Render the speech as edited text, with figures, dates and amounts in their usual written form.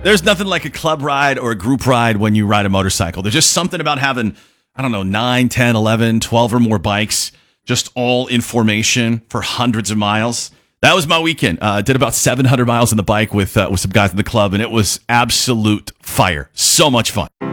There's nothing like a club ride or a group ride when you ride a motorcycle. There's just something about having, 9, 10, 11, 12 or more bikes, just all in formation for hundreds of miles. That was my weekend. Did about 700 miles on the bike with some guys in the club, and it was absolute fire. So much fun.